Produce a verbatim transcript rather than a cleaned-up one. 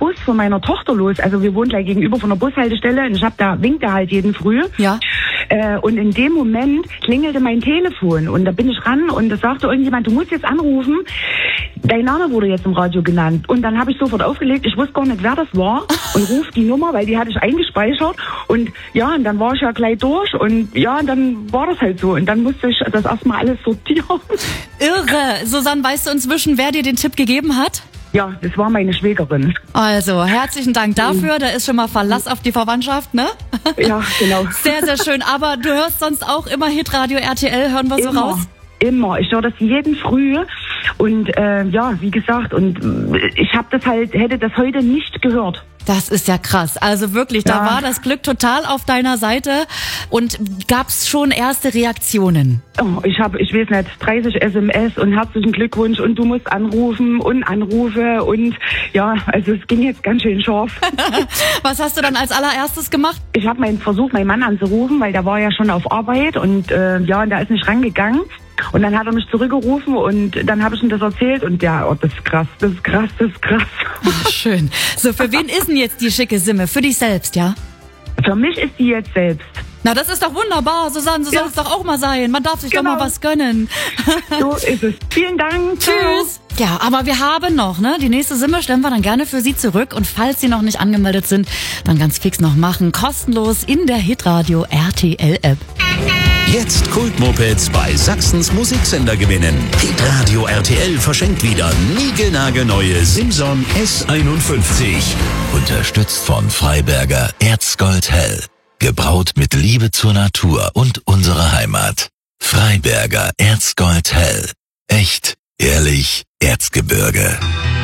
Bus von meiner Tochter los. Also wir wohnen gleich gegenüber von der Bushaltestelle und ich hab da winkte halt jeden Früh. Ja. Äh, und in dem Moment klingelte mein Telefon und da bin ich ran und da sagte irgendjemand, du musst jetzt anrufen. Dein Name wurde jetzt im Radio genannt. Und dann habe ich sofort aufgelegt. Ich wusste gar nicht, wer das war und ruf die Nummer, weil die hatte ich eingespeichert. Und ja, und dann war ich ja gleich durch und ja, dann war das halt so. Und dann musste ich das erstmal alles sortieren. Irre. Susanne, weißt du inzwischen, wer dir den Tipp gegeben hat? Ja, das war meine Schwägerin. Also, herzlichen Dank dafür. Da ist schon mal Verlass auf die Verwandtschaft, ne? Ja, genau. Sehr, sehr schön. Aber du hörst sonst auch immer Hitradio R T L, hören wir so Immer. raus? Immer. Ich höre das jeden Früh und äh, ja, wie gesagt, und ich habe das halt, hätte das heute nicht gehört. Das ist ja krass. Also wirklich, da Ja. war das Glück total auf deiner Seite. Und gab's schon erste Reaktionen? Oh, ich habe, ich weiß nicht, dreißig S M S und herzlichen Glückwunsch und du musst anrufen und Anrufe und ja, also es ging jetzt ganz schön scharf. Was hast du dann als allererstes gemacht? Ich habe meinen versucht, meinen Mann anzurufen, weil der war ja schon auf Arbeit und äh, ja, und der ist nicht rangegangen. Und dann hat er mich zurückgerufen und dann habe ich ihm das erzählt und ja, oh, das ist krass, das ist krass, das ist krass. Ach, schön. So, für wen ist denn jetzt die schicke Simme? Für dich selbst, ja? Für mich ist die jetzt selbst. Na, das ist doch wunderbar, Susanne, so Ja. soll es doch auch mal sein. Man darf sich Genau. doch mal was gönnen. So ist es. Vielen Dank. Ciao. Tschüss. Ja, aber wir haben noch, ne? Die nächste Simme stellen wir dann gerne für Sie zurück. Und falls Sie noch nicht angemeldet sind, dann ganz fix noch machen. Kostenlos in der Hitradio R T L App. Jetzt Kultmopeds bei Sachsens Musiksender gewinnen. Hitradio R T L verschenkt wieder niegelnagelneue Simson S einundfünfzig. Unterstützt von Freiberger Erzgold Hell. Gebraut mit Liebe zur Natur und unserer Heimat. Freiberger Erzgold Hell. Echt, ehrlich, Erzgebirge.